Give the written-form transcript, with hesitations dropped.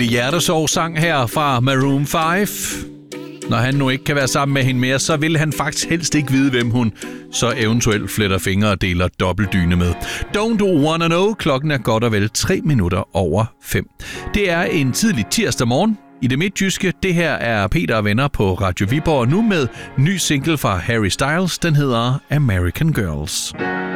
hjertesorg-sang her fra Maroon 5. Når han nu ikke kan være sammen med hende mere, så vil han faktisk helst ikke vide, hvem hun så eventuelt fletter fingre og deler dobbeltdyne med. Don't wanna know. Klokken er godt og vel 3 minutter over 5. Det er en tidlig tirsdag morgen i det midtjyske. Det her er Peter og Venner på Radio Viborg, nu med ny single fra Harry Styles. Den hedder American Girls.